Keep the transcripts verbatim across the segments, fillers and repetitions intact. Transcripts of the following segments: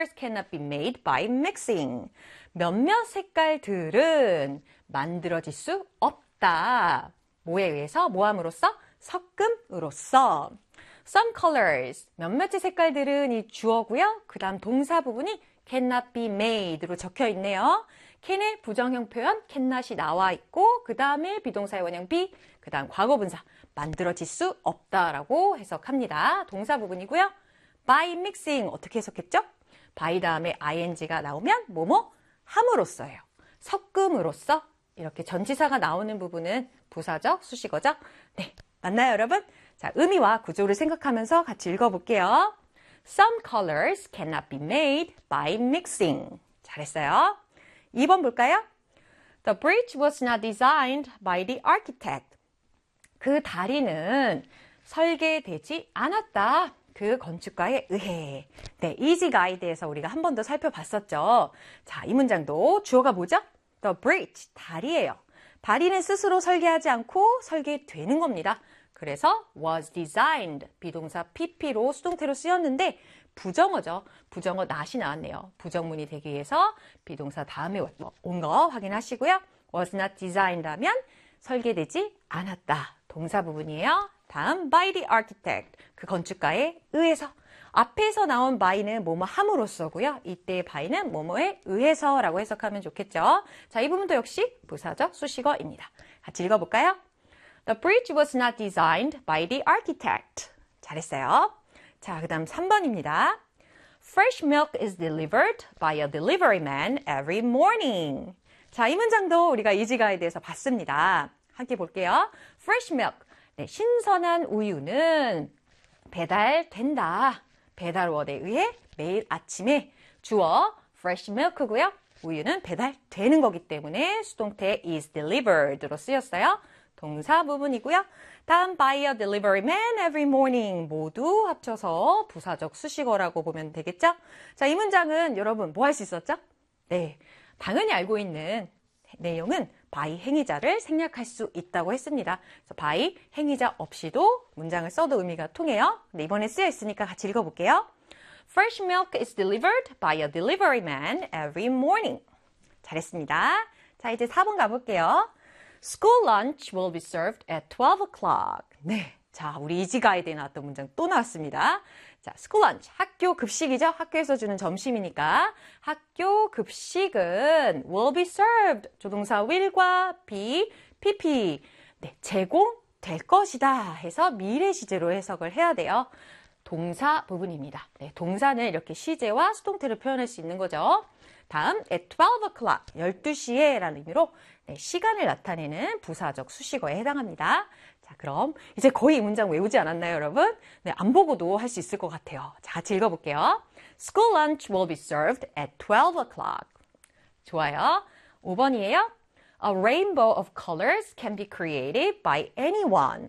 cannot be made by mixing. 몇몇 색깔들은 만들어질 수 없다. 뭐에 의해서? 뭐함으로써? 섞음으로써. Some colors, 몇몇의 색깔들은 이 주어고요. 그 다음 동사 부분이 cannot be made로 적혀 있네요. can의 부정형 표현 cannot이 나와 있고 그 다음에 비동사의 원형 be, 그 다음 과거분사 만들어질 수 없다라고 해석합니다. 동사 부분이고요. by mixing 어떻게 해석했죠? by 다음에 ing가 나오면 뭐뭐 함으로써예요. 섞음으로써 이렇게 전치사가 나오는 부분은 부사적, 수식어적. 네, 맞나요 여러분? 자, 의미와 구조를 생각하면서 같이 읽어볼게요. Some colors cannot be made by mixing. 잘했어요. 이 번 볼까요? The bridge was not designed by the architect. 그 다리는 설계되지 않았다. 그 건축가에 의해. 네, easy guide에서 우리가 한 번 더 살펴봤었죠. 자, 이 문장도 주어가 뭐죠? The bridge, 다리예요. 다리는 스스로 설계하지 않고 설계되는 겁니다. 그래서 was designed, 비동사 pp로 수동태로 쓰였는데 부정어죠. 부정어 not이 나왔네요. 부정문이 되기 위해서 비동사 다음에 온 거 확인하시고요. was not designed 하면 설계되지 않았다. 동사 부분이에요. 다음 by the architect, 그 건축가에 의해서. 앞에서 나온 by는 뭐뭐 함으로써고요. 이때의 by는 뭐뭐에 의해서라고 해석하면 좋겠죠. 자, 이 부분도 역시 부사적 수식어입니다. 같이 읽어볼까요? The bridge was not designed by the architect. 잘했어요. 자, 그 다음 삼 번입니다. Fresh milk is delivered by a delivery man every morning. 자, 이 문장도 우리가 easy guide에서 봤습니다. 함께 볼게요. Fresh milk, 네, 신선한 우유는 배달된다. 배달원에 의해 매일 아침에 주어 fresh milk고요. 우유는 배달되는 거기 때문에 수동태 is delivered로 쓰였어요. 동사 부분이고요. 다음 by a delivery man every morning 모두 합쳐서 부사적 수식어라고 보면 되겠죠? 자, 이 문장은 여러분 뭐 할 수 있었죠? 네, 당연히 알고 있는 내용은 by 행위자를 생략할 수 있다고 했습니다. 그래서 by 행위자 없이도 문장을 써도 의미가 통해요. 근데 이번에 쓰여 있으니까 같이 읽어볼게요. Fresh milk is delivered by a delivery man every morning. 잘했습니다. 자, 이제 사 번 가볼게요. School lunch will be served at twelve o'clock. 네, 자, 우리 이지 가이드에 나왔던 문장 또 나왔습니다. 자, school lunch, 학교 급식이죠. 학교에서 주는 점심이니까. 학교 급식은 will be served, 조동사 will과 be, pp. 네, 제공될 것이다 해서 미래 시제로 해석을 해야 돼요. 동사 부분입니다. 네, 동사는 이렇게 시제와 수동태를 표현할 수 있는 거죠. 다음, at twelve o'clock, 열두 시에 라는 의미로 네, 시간을 나타내는 부사적 수식어에 해당합니다. 자, 그럼 이제 거의 이 문장 외우지 않았나요, 여러분? 네, 안 보고도 할 수 있을 것 같아요. 자, 같이 읽어볼게요. School lunch will be served at twelve o'clock. 좋아요. 오 번이에요. A rainbow of colors can be created by anyone.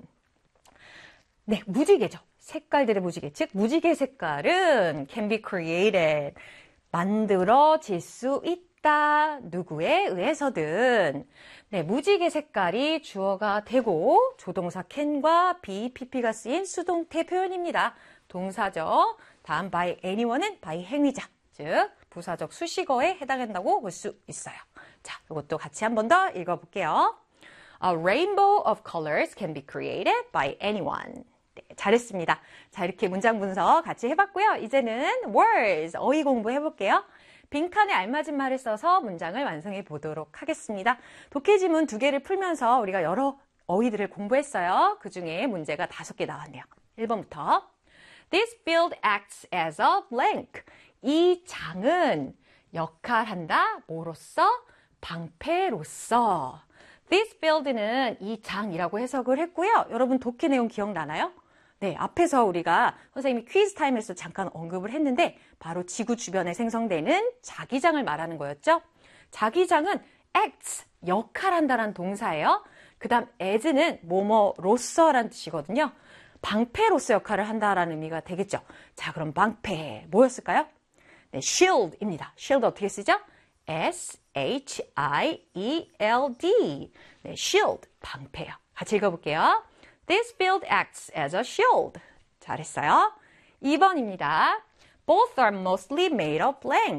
네, 무지개죠. 색깔들의 무지개, 즉 무지개 색깔은 can be created, 만들어질 수 있다. 누구에 의해서든. 네, 무지개 색깔이 주어가 되고 조동사 can과 be, pp가 쓰인 수동태 표현입니다. 동사죠. 다음 by anyone은 by 행위자, 즉 부사적 수식어에 해당한다고 볼 수 있어요. 자, 이것도 같이 한 번 더 읽어볼게요. A rainbow of colors can be created by anyone. 네, 잘했습니다. 자, 이렇게 문장 분석 같이 해봤고요. 이제는 words, 어휘 공부해볼게요. 빈칸에 알맞은 말을 써서 문장을 완성해 보도록 하겠습니다. 독해지문 두 개를 풀면서 우리가 여러 어휘들을 공부했어요. 그 중에 문제가 다섯 개 나왔네요. 일 번부터 This field acts as a blank. 이 장은 역할한다. 뭐로써? 방패로서. This field는 이 장이라고 해석을 했고요. 여러분 독해 내용 기억나나요? 네, 앞에서 우리가 선생님이 퀴즈 타임에서 잠깐 언급을 했는데 바로 지구 주변에 생성되는 자기장을 말하는 거였죠. 자기장은 acts, 역할한다라는 동사예요. 그 다음 as는 뭐뭐로서라는 뜻이거든요. 방패로서 역할을 한다라는 의미가 되겠죠. 자, 그럼 방패 뭐였을까요? 네, shield입니다. shield 어떻게 쓰죠? S H I E L D. 네, shield, 방패요. 같이 읽어볼게요. This field acts as a shield. 잘했어요. 이 번입니다. Both are mostly made of blank.